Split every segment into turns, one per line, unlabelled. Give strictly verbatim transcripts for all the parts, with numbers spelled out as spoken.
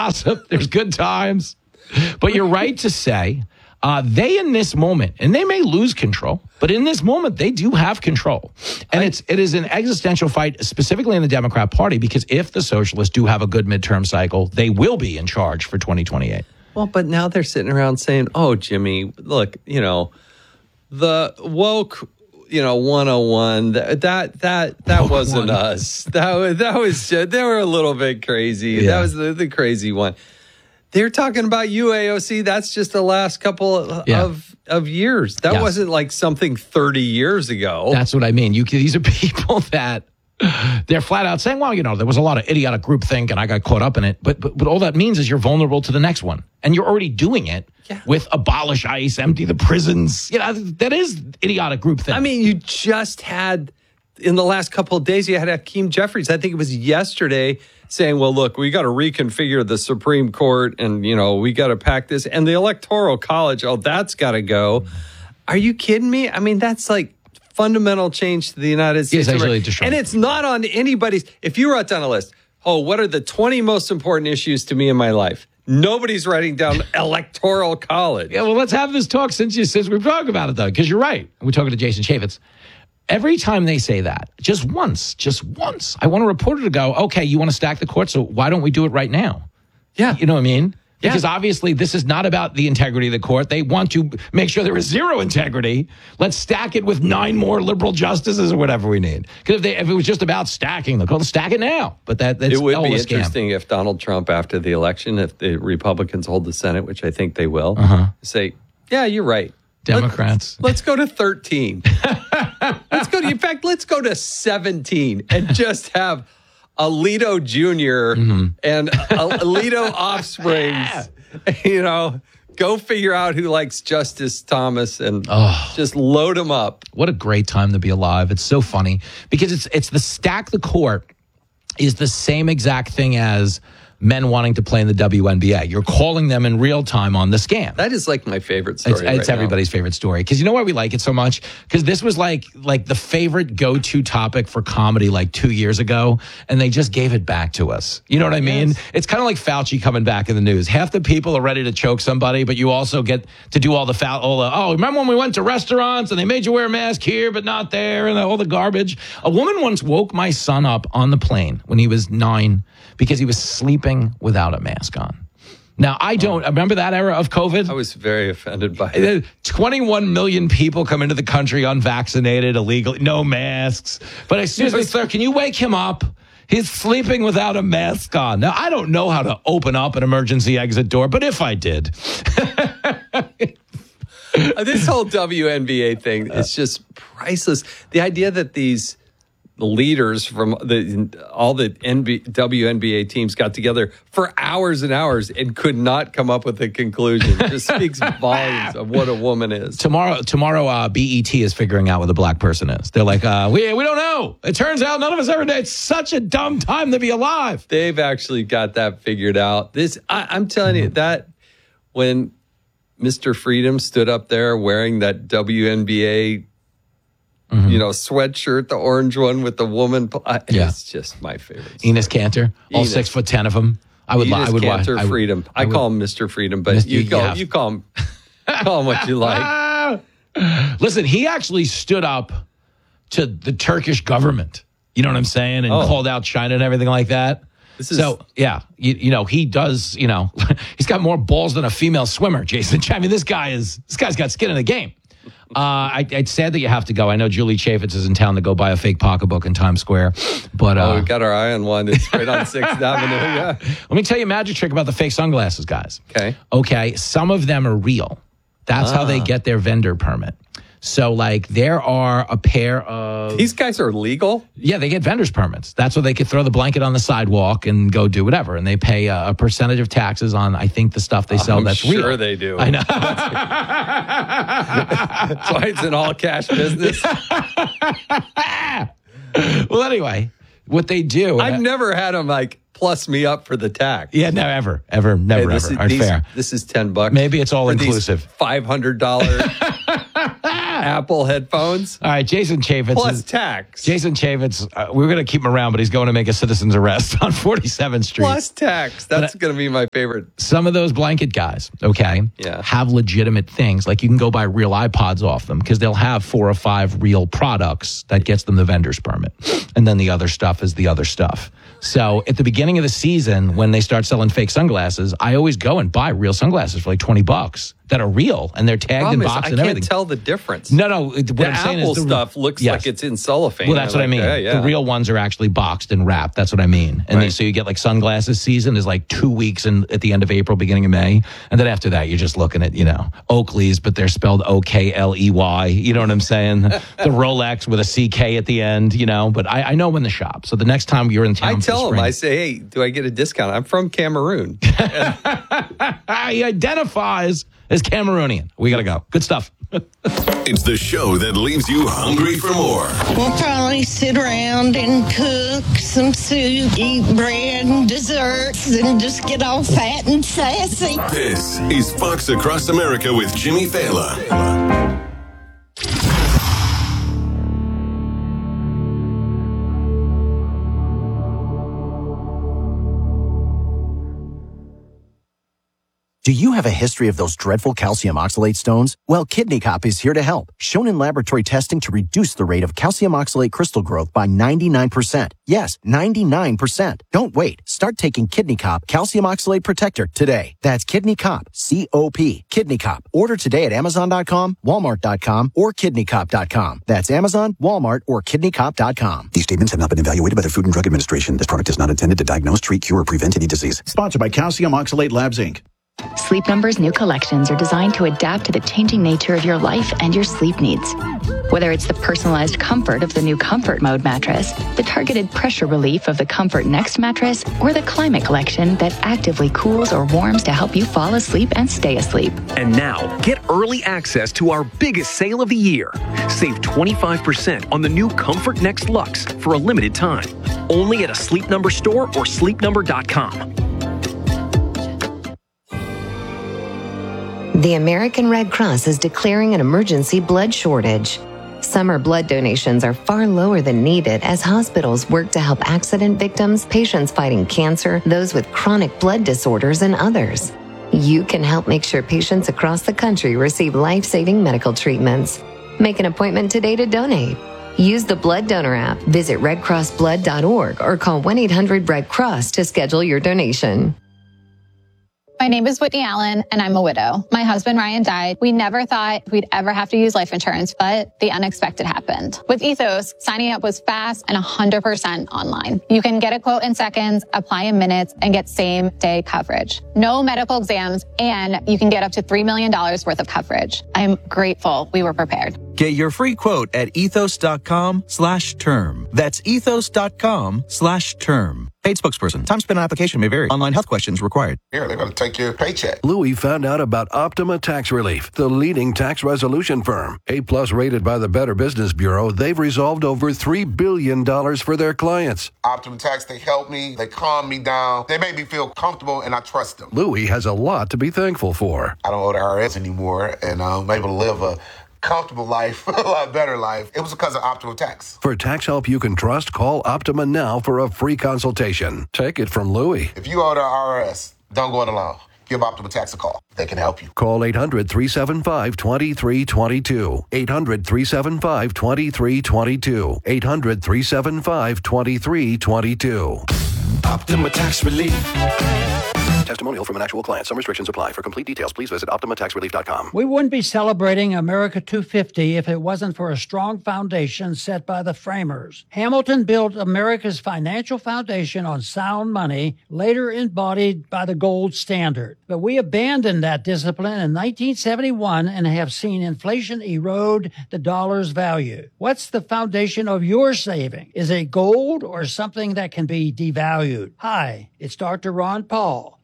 gossip. There's good times. But you're right to say uh, they in this moment, and they may lose control, but in this moment, they do have control. And I, it's it is an existential fight, specifically in the Democrat Party, because if the socialists do have a good midterm cycle, they will be in charge for twenty twenty-eight.
Well, but now they're sitting around saying, oh, Jimmy, look, you know, the woke, you know, one oh one, that that that, that
Woke
wasn't
one.
us. That was, that was just, they were a little bit crazy.
Yeah.
That was the, the crazy one. They're talking about U A O C. That's just the last couple of,
Yeah.
of, of years. That
Yes.
wasn't like something thirty years ago.
That's what I mean. You These are people that they're flat out saying, well, you know, there was a lot of idiotic groupthink and I got caught up in it. But, but but all that means is you're vulnerable to the next one. And you're already doing it
Yeah.
with abolish ICE, empty the prisons. You know, that is idiotic groupthink.
I mean, you just had, in the last couple of days, you had Hakeem Jeffries, I think it was yesterday, saying, well, look, we got to reconfigure the Supreme Court and, you know, we got to pack this. And the Electoral College, oh, that's got to go. Are you kidding me? I mean, that's like fundamental change to the United States.
Yes, actually destroyed.
And it's not on anybody's. If you wrote down a list, oh, what are the twenty most important issues to me in my life? Nobody's writing down Electoral College.
Yeah, well, let's have this talk since you since we've talked about it, though, because you're right. We're talking to Jason Chaffetz. Every time they say that, just once, just once, I want a reporter to go, okay, you want to stack the court, so why don't we do it right now?
Yeah.
You know what I mean?
Yeah.
Because obviously this is not about the integrity of the court. They want to make sure there is zero integrity. Let's stack it with nine more liberal justices or whatever we need. Because if, they, if it was just about stacking the court, stack it now. But that, that's
It would
all
be
a scam.
interesting if Donald Trump, after the election, if the Republicans hold the Senate, which I think they will,
Uh-huh.
say, yeah, you're right.
Democrats.
Let's, let's go to thirteen. Let's go to, in fact, let's go to seventeen and just have Alito Junior
Mm-hmm.
and Alito offsprings, you know, go figure out who likes Justice Thomas and
Oh.
just load them up.
What a great time to be alive. It's so funny because it's it's the stack the court is the same exact thing as men wanting to play in the W N B A. You're calling them in real time on the scam.
That is like my favorite story.
It's, it's
right
everybody's
now.
favorite story. Because you know why we like it so much? Because this was like like the favorite go-to topic for comedy like two years ago, and they just gave it back to us. You know what I mean?
Yes.
It's kind of like Fauci coming back in the news. Half the people are ready to choke somebody, but you also get to do all the foul. All the, oh, remember when we went to restaurants and they made you wear a mask here but not there, and all the garbage? A woman once woke my son up on the plane when he was nine because he was sleeping without a mask on. Now, I don't remember that era of COVID.
I was very offended by it.
twenty-one million people come into the country unvaccinated, illegally, no masks. But excuse me, sir, can you wake him up? He's sleeping without a mask on. Now, I don't know how to open up an emergency exit door, but if I did.
This whole W N B A thing is just priceless. The idea that these leaders from the all the N B A, W N B A teams got together for hours and hours and could not come up with a conclusion just speaks volumes of what a woman is.
Tomorrow, tomorrow, uh, B E T is figuring out what a black person is. They're like, uh, we we don't know. It turns out none of us ever did. It's such a dumb time to be alive.
They've actually got that figured out. This, I, I'm telling you, that when Mister Freedom stood up there wearing that W N B A
Mm-hmm.
you know, sweatshirt, the orange one with the woman. I,
Yeah.
It's just my favorite.
Enos Cantor, all
Enos.
six foot ten of them. I would, li-
Enos
I would,
Cantor
I would,
Freedom. I,
I would-
call him Mister Freedom, but
Mister
you
you
call
have-
you call him call him what you like.
Ah! Listen, he actually stood up to the Turkish government. You know what I'm saying? And
Oh.
called out China and everything like that.
This is-
so, yeah, you, you know, he does, you know, he's got more balls than a female swimmer, Jason. I mean, this guy is, this guy's got skin in the game. Uh, I, it's sad that you have to go. I know Julie Chaffetz is in town to go buy a fake pocketbook in Times Square. But uh,
Oh, we've got our eye on one. It's right on sixth Avenue. Yeah.
let me tell you a magic trick about the fake sunglasses, guys.
Okay.
Okay, some of them are real. That's how they get their vendor permit. So, like, there are a pair of...
These guys are legal?
Yeah, they get vendor's permits. That's where they could throw the blanket on the sidewalk and go do whatever. And they pay a, a percentage of taxes on, I think, the stuff they sell
I'm
that's real.
sure they do.
I know.
That's why it's an all-cash business.
Well, anyway, what they do...
I've never had them, like, plus me up for the tax.
Yeah, no, ever, ever, never,
Hey, this
ever.
is,
Aren't
these-
fair.
This is ten bucks.
Maybe it's all
for these
inclusive.
five hundred dollars Apple headphones.
All right, Jason Chaffetz.
Plus
is,
tax.
Jason Chaffetz, uh, we're going to keep him around, but he's going to make a citizen's arrest on forty-seventh Street.
Plus tax. That's going to be my favorite.
Some of those blanket guys, okay,
yeah.
have legitimate things. Like you can go buy real iPods off them because they'll have four or five real products that gets them the vendor's permit. And then the other stuff is the other stuff. So at the beginning of the season, when they start selling fake sunglasses, I always go and buy real sunglasses for like twenty bucks that are real and they're tagged in box
I
and
can't
everything.
tell the difference.
No, no. What
the
I'm saying
Apple
is the,
stuff looks
yes.
like it's in cellophane.
Well, that's
I
what
like
I mean.
that, yeah.
The real ones are actually boxed and wrapped. That's what I mean. And
right.
they, so you get like sunglasses season is like two weeks in, at the end of April, beginning of May. And then after that, you're just looking at, you know, Oakley's, but they're spelled O K L E Y. You know what I'm saying? The Rolex with a C K at the end, you know. But I, I know when the shop. So the next time you're in town,
I tell
the
them, I say, hey, do I get a discount? I'm from Cameroon.
He identifies as Cameroonian. We got to go. Good stuff.
It's the show that leaves you hungry for more.
We'll probably sit around and cook some soup, eat bread and desserts, and just get all fat and sassy.
This is Fox Across America with Jimmy Fallon.
Do you have a history of those dreadful calcium oxalate stones? Well, Kidney Cop is here to help. Shown in laboratory testing to reduce the rate of calcium oxalate crystal growth by ninety-nine percent. Yes, ninety-nine percent. Don't wait. Start taking Kidney Cop Calcium Oxalate Protector today. That's Kidney Cop, C O P, Kidney Cop. Order today at Amazon dot com, Walmart dot com, or Kidney Cop dot com. That's Amazon, Walmart, or Kidney Cop dot com.
These statements have not been evaluated by the Food and Drug Administration. This product is not intended to diagnose, treat, cure, or prevent any disease.
Sponsored by Calcium Oxalate Labs, Incorporated.
Sleep Number's new collections are designed to adapt to the changing nature of your life and your sleep needs. Whether it's the personalized comfort of the new Comfort Mode mattress, the targeted pressure relief of the Comfort Next mattress, or the Climate Collection that actively cools or warms to help you fall asleep and stay asleep.
And now, get early access to our biggest sale of the year. Save twenty-five percent on the new Comfort Next Luxe for a limited time. Only at a Sleep Number store or sleep number dot com.
The American Red Cross is declaring an emergency blood shortage. Summer blood donations are far lower than needed as hospitals work to help accident victims, patients fighting cancer, those with chronic blood disorders, and others. You can help make sure patients across the country receive life-saving medical treatments. Make an appointment today to donate. Use the Blood Donor app, visit red cross blood dot org, or call one eight hundred red cross to schedule your donation.
My name is Whitney Allen, and I'm a widow. My husband, Ryan, died. We never thought we'd ever have to use life insurance, but the unexpected happened. With Ethos, signing up was fast and one hundred percent online. You can get a quote in seconds, apply in minutes, and get same-day coverage. No medical exams, and you can get up to three million dollars worth of coverage. I'm grateful we were prepared.
Get your free quote at ethos.com slash term. That's ethos.com slash term. Paid spokesperson. Time spent on application may vary. Online health questions required.
Here, they're going to take your paycheck.
Louis found out about Optima Tax Relief, the leading tax resolution firm. A-plus rated by the Better Business Bureau, they've resolved over three billion dollars for their clients.
Optima Tax, they help me. They calm me down. They make me feel comfortable, and I trust them.
Louis has a lot to be thankful for.
I don't owe the I R S anymore, and I'm able to live a comfortable life, a lot better life. It was because of Optima Tax.
For tax help you can trust, call Optima now for a free consultation. Take it from Louis.
If you owe the I R S, don't go it alone. Give Optima Tax a call. They can help you.
Call eight hundred, three seven five, two three two two. eight hundred, three seven five, two three two two. eight hundred, three seven five, two three two two.
Optima Tax Relief.
Testimonial from an actual client. Some restrictions apply. For complete details, please visit optima tax relief dot com.
We wouldn't be celebrating America two fifty if it wasn't for a strong foundation set by the framers. Hamilton built America's financial foundation on sound money, later embodied by the gold standard. But we abandoned that discipline in nineteen seventy-one and have seen inflation erode the dollar's value. What's the foundation of your saving? Is it gold or something that can be devalued? Hi, it's Doctor Ron Paul,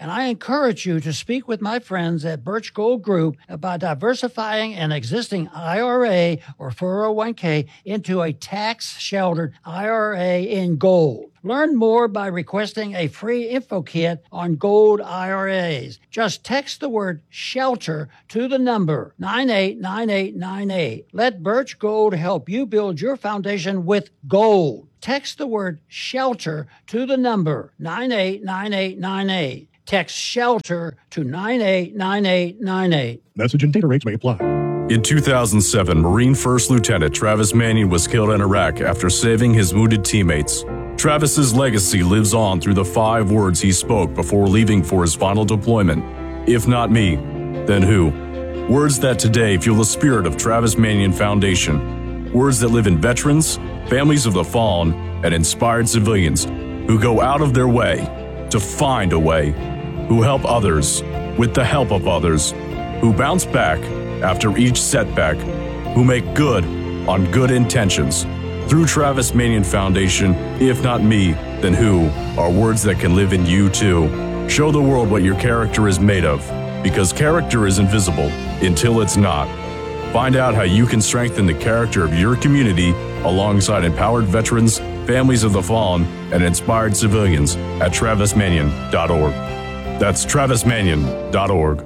and I encourage you to speak with my friends at Birch Gold Group about diversifying an existing I R A or four oh one k into a tax-sheltered I R A in gold. Learn more by requesting a free info kit on gold I R As. Just text the word SHELTER to the number nine eight nine eight nine eight. Let Birch Gold help you build your foundation with gold. Text the word SHELTER to the number nine eight nine eight nine eight. Text SHELTER to nine eight nine eight nine eight.
Message and data rates may apply. In two thousand seven, Marine First Lieutenant Travis Manion was killed in Iraq after saving his wounded teammates. Travis's legacy lives on through the five words he spoke before leaving for his final deployment. If not me, then who? Words that today fuel the spirit of Travis Manion Foundation. Words that live in veterans, families of the fallen, and inspired civilians who go out of their way to find a way, who help others with the help of others, who bounce back after each setback, who make good on good intentions. Through Travis Manion Foundation, if not me, then who, are words that can live in you too. Show the world what your character is made of, because character is invisible until it's not. Find out how you can strengthen the character of your community alongside empowered veterans, families of the fallen, and inspired civilians at travis manion dot org. That's travis manion dot org.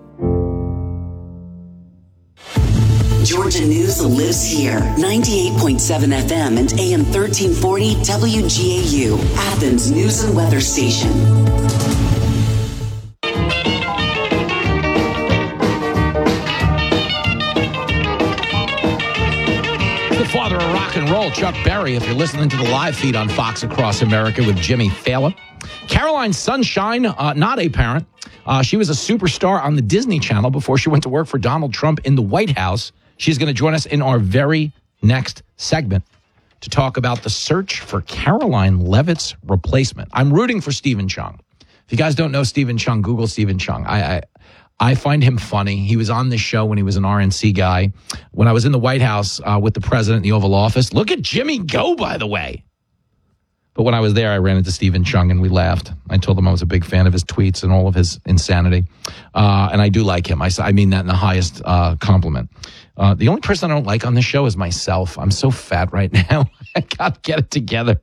Georgia News lives here. ninety-eight point seven F M and A M thirteen forty W G A U, Athens News and Weather Station.
The father of rock and roll, Chuck Berry, if you're listening to the live feed on Fox Across America with Jimmy Fallon. Caroline Sunshine, uh, not a parent. Uh, she was a superstar on the Disney Channel before she went to work for Donald Trump in the White House. She's going to join us in our very next segment to talk about the search for Caroline Leavitt's replacement. I'm rooting for Stephen Chung. If you guys don't know Stephen Chung, Google Stephen Chung. I, I I find him funny. He was on this show when he was an R N C guy. When I was in the White House uh, with the president in the Oval Office. Look at Jimmy go, by the way. But when I was there, I ran into Stephen Chung and we laughed. I told him I was a big fan of his tweets and all of his insanity. Uh, and I do like him. I, I mean that in the highest uh, compliment. Uh, the only person I don't like on this show is myself. I'm so fat right now. I got to get it together.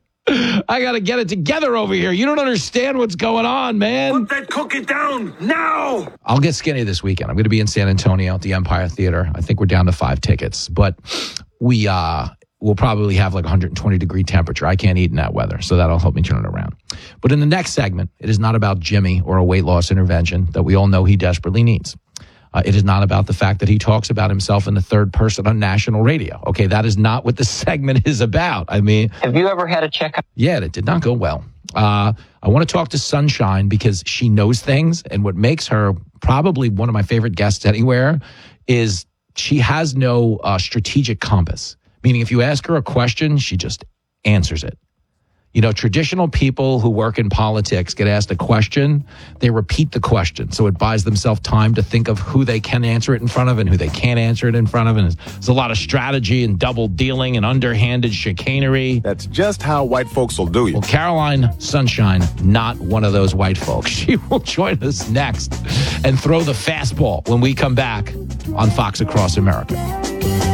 I got to get it together over here. You don't understand what's going on, man.
Put that cookie down now.
I'll get skinny this weekend. I'm going to be in San Antonio at the Empire Theater. I think we're down to five tickets. But we... uh We'll probably have like one hundred twenty degree temperature. I can't eat in that weather, so that'll help me turn it around. But in the next segment, it is not about Jimmy or a weight loss intervention that we all know he desperately needs. Uh, it is not about the fact that he talks about himself in the third person on national radio. Okay, that is not what the segment is about. I mean...
Have you ever had a checkup?
Yeah, it did not go well. Uh, I want to talk to Sunshine because she knows things, and what makes her probably one of my favorite guests anywhere is she has no uh, strategic compass. Meaning if you ask her a question, she just answers it. You know, traditional people who work in politics get asked a question, they repeat the question. So it buys themselves time to think of who they can answer it in front of and who they can't answer it in front of. And there's a lot of strategy and double dealing and underhanded chicanery.
That's just how white folks will do you.
Well, Caroline Sunshine, not one of those white folks. She will join us next and throw the fastball when we come back on Fox Across America.